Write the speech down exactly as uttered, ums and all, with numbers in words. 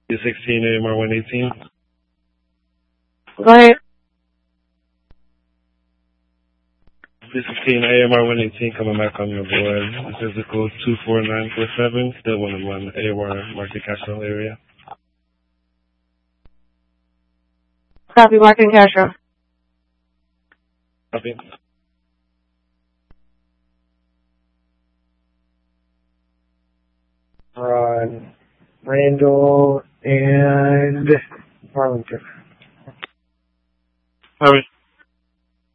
three sixteen A M R one eighteen. Go ahead. three sixteen A M R one eighteen coming back on your board. Physical two four nine four seven. Still one of one A M R Market Castro area. Copy, Market Castro. Copy. On Randall and Arlington. Hurry.